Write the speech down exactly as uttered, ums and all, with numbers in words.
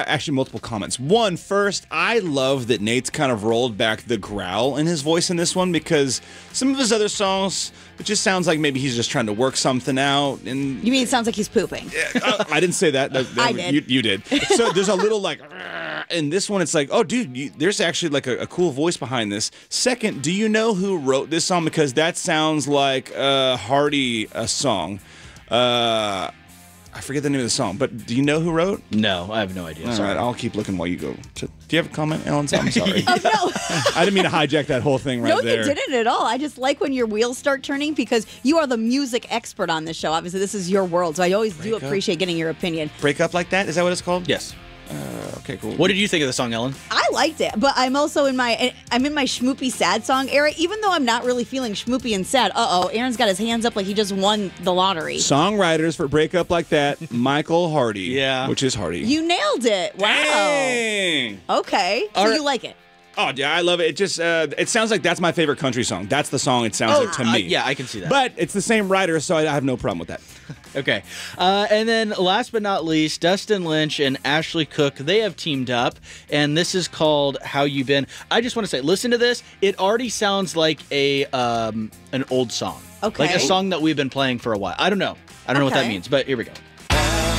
actually multiple comments. One, first, I love that Nate's kind of rolled back the growl in his voice in this one because some of his other songs, it just sounds like maybe he's just trying to work something out. And You mean it sounds like he's pooping? uh, I didn't say that. that, that I did. You, you did. So there's a little like, in this one, it's like, oh, dude, you, there's actually like a, a cool voice behind this. Second, do you know who wrote this song? Because that sounds like a Hardy a song. Uh, I forget the name of the song, but do you know who wrote? No, I have no idea. All Sorry. right, I'll keep looking while you go. To, do you have a comment, Ellen? I'm sorry. Oh, no. I didn't mean to hijack that whole thing right no, there. you didn't at all. I just like when your wheels start turning because you are the music expert on this show. Obviously, this is your world, so I always Break do up. appreciate getting your opinion. Break up like that? Is that what it's called? Yes. Uh, okay, cool. What did you think of the song, Ellen? I liked it, but I'm also in my I'm in my schmoopy sad song era. Even though I'm not really feeling schmoopy and sad. Uh oh, Aaron's got his hands up like he just won the lottery. Songwriters for Break Up Like That, Michael Hardy. Yeah. Which is Hardy. You nailed it. Wow. Dang. Okay, so All right. you like it. Oh, yeah, I love it. It just, uh, it sounds like that's my favorite country song. That's the song it sounds Oh, like to uh, me. yeah, I can see that. But it's the same writer, so I have no problem with that. Okay. Uh, and then last but not least, Dustin Lynch and Ashley Cook, they have teamed up, and this is called How You Been. I just want to say, listen to this. It already sounds like a um, an old song. Okay. Like a song that we've been playing for a while. I don't know. I don't know what that Okay. means, but here we go.